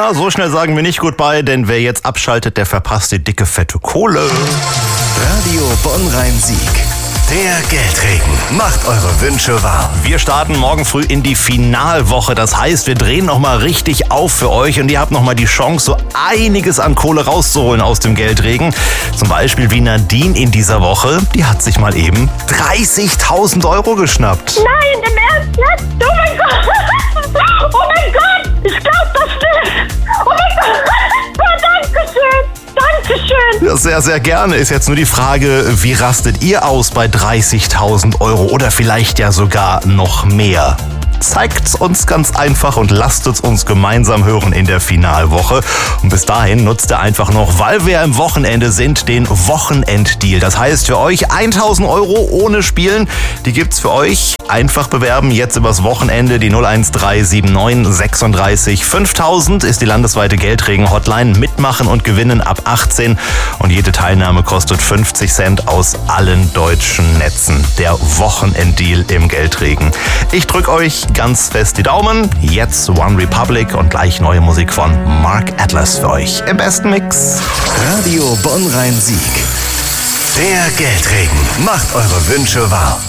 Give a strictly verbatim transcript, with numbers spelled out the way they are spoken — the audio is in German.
Na, so schnell sagen wir nicht Goodbye, denn wer jetzt abschaltet, der verpasst die dicke, fette Kohle. Radio Bonn-Rhein-Sieg. Der Geldregen macht eure Wünsche wahr. Wir starten morgen früh in die Finalwoche. Das heißt, wir drehen nochmal richtig auf für euch und ihr habt nochmal die Chance, so einiges an Kohle rauszuholen aus dem Geldregen. Zum Beispiel wie Nadine in dieser Woche. Die hat sich mal eben dreißigtausend Euro geschnappt. Nein, im Ernst jetzt? Oh mein Gott! Oh mein Gott! Ich glaub das nicht! Oh mein Gott! Oh, danke schön! Dankeschön! Ja, sehr, sehr gerne. Ist jetzt nur die Frage, wie rastet ihr aus bei dreißigtausend Euro oder vielleicht ja sogar noch mehr? Zeigt's uns ganz einfach und lasst es uns gemeinsam hören in der Finalwoche. Und bis dahin nutzt ihr einfach noch, weil wir im Wochenende sind, den Wochenenddeal. Das heißt für euch tausend Euro ohne Spielen. Die gibt's für euch. Einfach bewerben, jetzt übers Wochenende. Die null eins drei sieben neun sechsunddreißig fünftausend ist die landesweite Geldregen-Hotline. Mitmachen und gewinnen ab achtzehn. Und jede Teilnahme kostet fünfzig Cent aus allen deutschen Netzen. Der Wochenenddeal im Geldregen. Ich drück euch ganz fest die Daumen. Jetzt One Republic und gleich neue Musik von Mark Atlas für euch im besten Mix. Radio Bonn-Rhein-Sieg. Der Geldregen macht eure Wünsche wahr.